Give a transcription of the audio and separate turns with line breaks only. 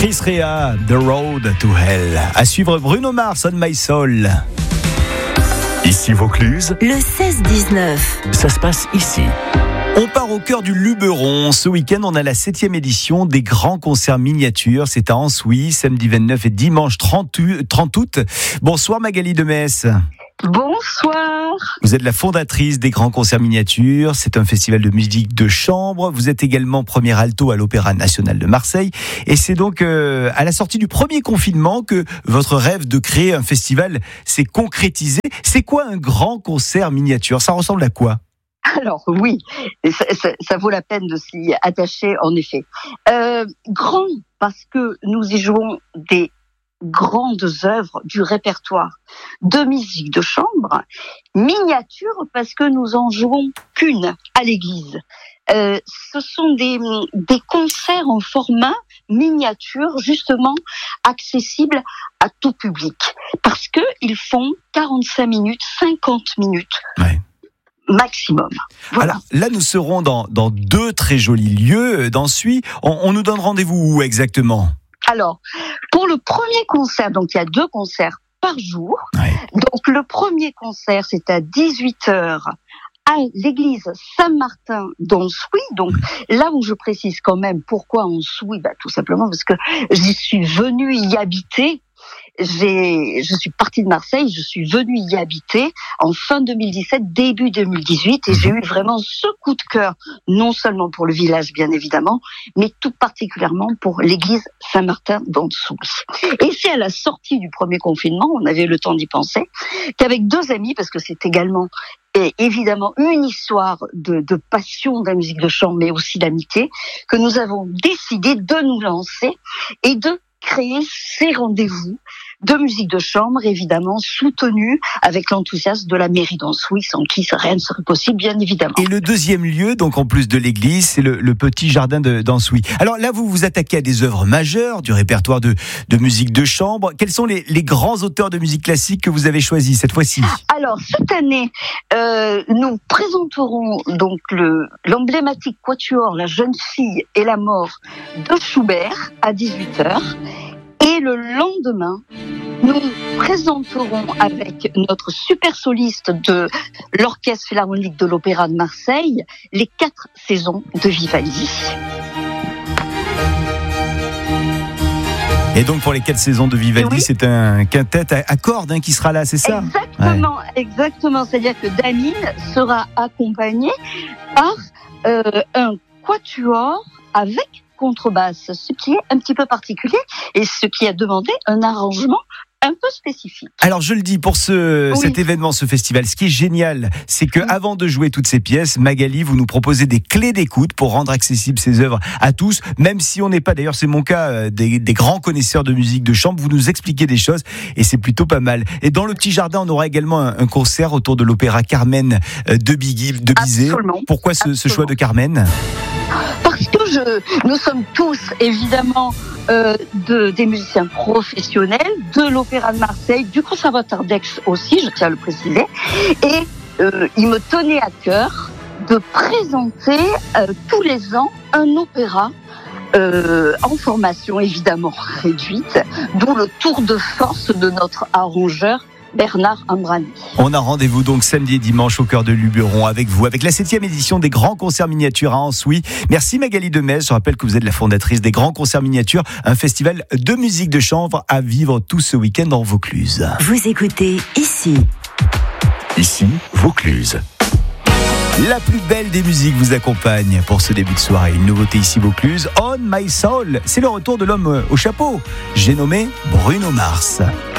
Chris Rea, The Road to Hell. À suivre Bruno Mars, On My Soul.
Ici Vaucluse,
le 16-19.
ça se passe ici.
On part au cœur du Luberon. Ce week-end, on a la 7e édition des grands concerts miniatures. C'est à Ansoui, samedi 29 et dimanche 30 août. Bonsoir Magali de Metz.
Bonsoir.
Vous êtes la fondatrice des grands concerts miniatures. C'est un festival de musique de chambre. Vous êtes également premier alto à l'Opéra national de Marseille. Et c'est donc à la sortie du premier confinement que votre rêve de créer un festival s'est concrétisé. C'est quoi un grand concert miniature ? Ça ressemble à quoi ?
Alors oui, ça vaut la peine de s'y attacher en effet. Grand parce que nous y jouons des grandes œuvres du répertoire de musique de chambre. Miniature parce que nous en jouons qu'une à l'église. Ce sont des concerts en format miniature, justement accessibles à tout public. Parce que ils font 45 minutes, 50 minutes.
Ouais.
Maximum. Voilà.
Alors là, nous serons dans deux très jolis lieux d'Ansoui. On nous donne rendez-vous où exactement ?
Alors, pour le premier concert, donc il y a 2 concerts par jour.
Ouais.
Donc le premier concert, c'est à 18h à l'église Saint-Martin d'Ansoui. Donc là où je précise quand même pourquoi Ansoui, tout simplement parce que j'y suis venue y habiter. Je suis partie de Marseille, je suis venue y habiter en fin 2017, début 2018, et j'ai eu vraiment ce coup de cœur, non seulement pour le village bien évidemment, mais tout particulièrement pour l'église Saint-Martin d'Ansoui. Et c'est à la sortie du premier confinement, on avait le temps d'y penser, qu'avec 2 amis, parce que c'est également et évidemment une histoire de passion de la musique de chambre, mais aussi d'amitié, que nous avons décidé de nous lancer et de créer ces rendez-vous de musique de chambre, évidemment soutenus avec l'enthousiasme de la mairie d'Ansoui, sans qui rien ne serait possible, bien évidemment.
Et le deuxième lieu, donc en plus de l'église, c'est le petit jardin d'Ansoui. Alors là, vous vous attaquez à des œuvres majeures du répertoire de musique de chambre. Quels sont les grands auteurs de musique classique que vous avez choisis cette fois-ci ?
Alors cette année, nous présenterons donc l'emblématique quatuor La jeune fille et la mort de Schubert à 18h. Et le lendemain, nous présenterons avec notre super soliste de l'Orchestre Philharmonique de l'Opéra de Marseille les 4 saisons de Vivaldi.
Et donc pour les 4 saisons de Vivaldi,
oui.
C'est un quintet à cordes qui sera là, c'est ça ?
Exactement. C'est-à-dire que Damien sera accompagné par un quatuor avec contrebasse, ce qui est un petit peu particulier et ce qui a demandé un arrangement un peu spécifique.
Alors je le dis, pour cet événement, ce festival, ce qui est génial, c'est que avant de jouer toutes ces pièces, Magali, vous nous proposez des clés d'écoute pour rendre accessibles ces œuvres à tous, même si on n'est pas, d'ailleurs c'est mon cas, des grands connaisseurs de musique de chambre, vous nous expliquez des choses et c'est plutôt pas mal. Et dans le petit jardin, on aura également un concert autour de l'opéra Carmen de Bizet.
Absolument.
Pourquoi ce choix de Carmen ?
Parce que nous sommes tous évidemment des musiciens professionnels de l'Opéra de Marseille, du Conservatoire d'Aix aussi, je tiens à le préciser, et il me tenait à cœur de présenter tous les ans un opéra en formation évidemment réduite, d'où le tour de force de notre arrangeur Bernard Ambrani.
On a rendez-vous donc samedi et dimanche au cœur de Luberon avec vous, avec la 7e édition des grands concerts miniatures à Ansoui. Merci Magali de Metz, je rappelle que vous êtes la fondatrice des grands concerts miniatures, un festival de musique de chambre à vivre tout ce week-end dans Vaucluse.
Vous écoutez ici.
Ici Vaucluse.
La plus belle des musiques vous accompagne pour ce début de soirée. Une nouveauté ici Vaucluse, On My Soul. C'est le retour de l'homme au chapeau. J'ai nommé Bruno Mars.